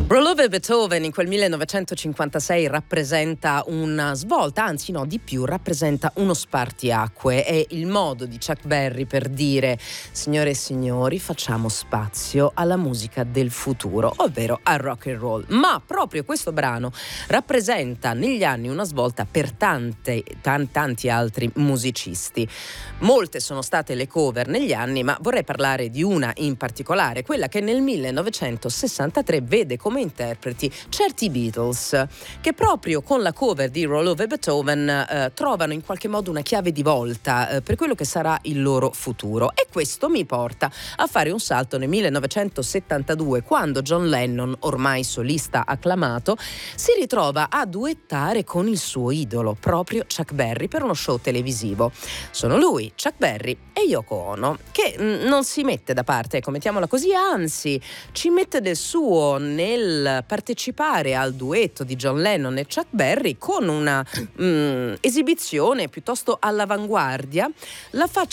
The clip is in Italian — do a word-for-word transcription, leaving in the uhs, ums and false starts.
Roll Over Beethoven in quel millenovecentocinquantasei rappresenta una svolta, anzi no, di più, rappresenta uno spartiacque. È il modo di Chuck Berry per dire: signore e signori, facciamo spazio alla musica del futuro, ovvero al rock and roll. Ma proprio questo brano rappresenta negli anni una svolta per tante, tan, tanti altri musicisti. Molte sono state le cover negli anni, ma vorrei parlare di una in particolare, quella che nel millenovecentosessantatré vede come interpreti certi Beatles, che proprio con la cover di Roll Over Beethoven eh, trovano in qualche modo una chiave di volta eh, per quello che sarà il loro futuro. E questo mi porta a fare un salto nel millenovecentosettantadue, quando John Lennon, ormai solista acclamato, si ritrova a duettare con il suo idolo, proprio Chuck Berry, per uno show televisivo. Sono lui, Chuck Berry e Yoko Ono, che mh, non si mette da parte, ecco, mettiamola così, anzi ci mette del suo nel partecipare al duetto di John Lennon e Chuck Berry con una mh, esibizione piuttosto all'avanguardia. La fa